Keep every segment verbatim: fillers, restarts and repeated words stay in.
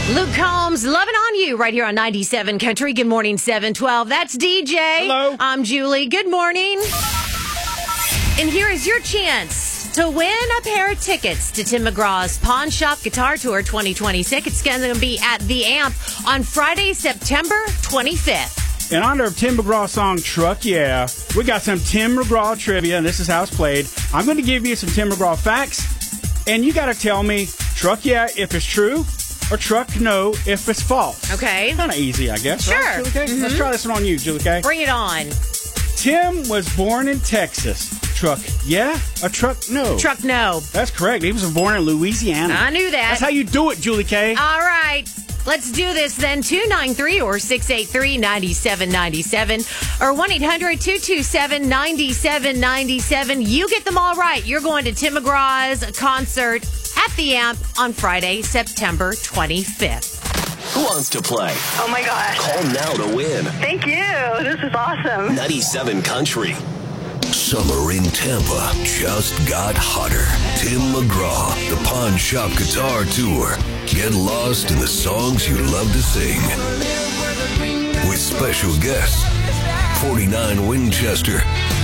Luke Combs, loving on you right here on ninety-seven Country. Good morning, seven twelve. That's D J. Hello. I'm Julie. Good morning. And here is your chance to win a pair of tickets to Tim McGraw's Pawn Shop Guitar Tour twenty twenty-six. It's going to be at the Amp on Friday, September twenty-fifth. In honor of Tim McGraw's song, Truck Yeah, we got some Tim McGraw trivia, and this is how it's played. I'm going to give you some Tim McGraw facts, and you got to tell me Truck Yeah if it's true, or Truck No if it's false. Okay. Kind of easy, I guess. Sure. Right, Julie K? Mm-hmm. Let's try this one on you, Julie K. Bring it on. Tim was born in Texas. Truck Yeah or Truck No? Truck No. That's correct. He was born in Louisiana. I knew that. That's how you do it, Julie K. All right. Let's do this then. two nine three or six eight three, nine seven nine seven or one eight hundred, two two seven, nine seven nine seven. You get them all right. You're going to Tim McGraw's concert at the Amp on Friday, September twenty-fifth. Who wants to play? Oh my gosh. Call now to win. Thank you. This is awesome. ninety-seven Country. Summer in Tampa just got hotter. Tim McGraw, the Pawn Shop Guitar Tour. Get lost in the songs you love to sing. With special guests, forty-nine Winchester.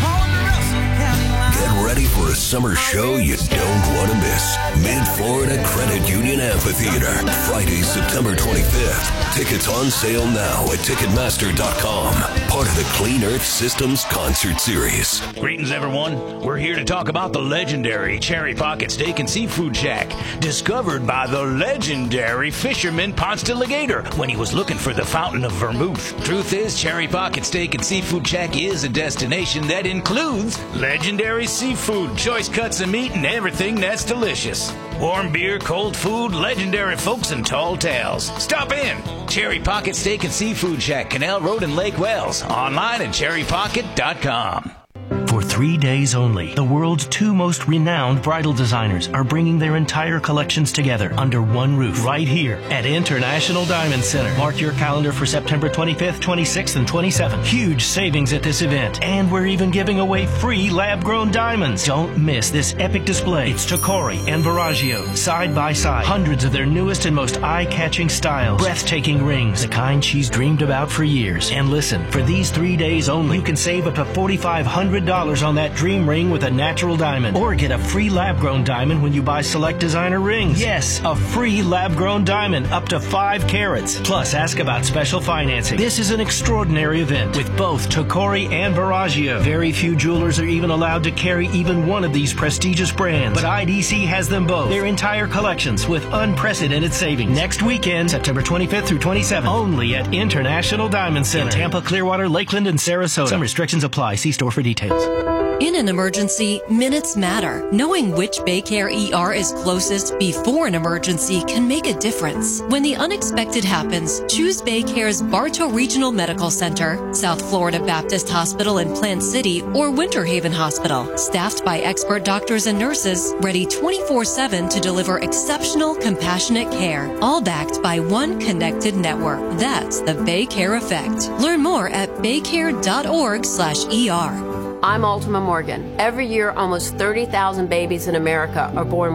Get ready for a summer show you don't want to miss. Mid-Florida Credit Union Amphitheater, Friday, September twenty-fifth. Tickets on sale now at Ticketmaster dot com. Part of the Clean Earth Systems Concert Series. Greetings, everyone. We're here to talk about the legendary Cherry Pocket Steak and Seafood Shack, discovered by the legendary fisherman Ponce de Legator when he was looking for the fountain of vermouth. Truth is, Cherry Pocket Steak and Seafood Shack is a destination that includes legendary seafood, choice cuts of meat, and everything that's delicious. Warm beer, cold food, legendary folks, and tall tales. Stop in. Cherry Pocket Steak and Seafood Shack, Canal Road in Lake Wells. Online at cherry pocket dot com. For three days only, the world's two most renowned bridal designers are bringing their entire collections together under one roof right here at International Diamond Center. Mark your calendar for September twenty-fifth, twenty-sixth, and twenty-seventh. Huge savings at this event, and we're even giving away free lab-grown diamonds. Don't miss this epic display. It's Tacori and Verragio, side by side. Hundreds of their newest and most eye-catching styles. Breathtaking rings, the kind she's dreamed about for years. And listen, for these three days only, you can save up to four thousand five hundred dollars on that dream ring with a natural diamond, or get a free lab-grown diamond when you buy select designer rings. Yes, a free lab-grown diamond up to five carats. Plus, ask about special financing. This is an extraordinary event with both Tacori and Verragio. Very few jewelers are even allowed to carry even one of these prestigious brands, but I D C has them both. Their entire collections with unprecedented savings. Next weekend, September twenty-fifth through twenty-seventh, only at International Diamond Center in Tampa, Clearwater, Lakeland, and Sarasota. Some restrictions apply. See store for details. In an emergency, minutes matter. Knowing which Baycare E R is closest before an emergency can make a difference. When the unexpected happens, choose Baycare's Bartow Regional Medical Center, South Florida Baptist Hospital in Plant City, or Winter Haven Hospital. Staffed by expert doctors and nurses, ready twenty-four seven to deliver exceptional, compassionate care. All backed by one connected network. That's the Baycare effect. Learn more at baycare dot org slash E R. I'm Ultima Morgan. Every year, almost thirty thousand babies in America are born